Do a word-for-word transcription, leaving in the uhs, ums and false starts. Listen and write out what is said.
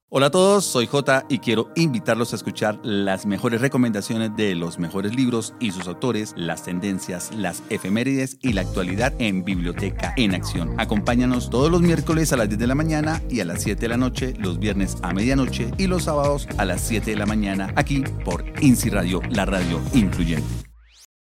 Hola a todos, soy Jota y quiero invitarlos a escuchar las mejores recomendaciones de los mejores libros y sus autores, las tendencias, las efemérides y la actualidad en Biblioteca en Acción. Acompáñanos todos los miércoles a las diez de la mañana y a las siete de la noche, los viernes a medianoche y los sábados a las siete de la mañana aquí por INSI Radio, la radio influyente.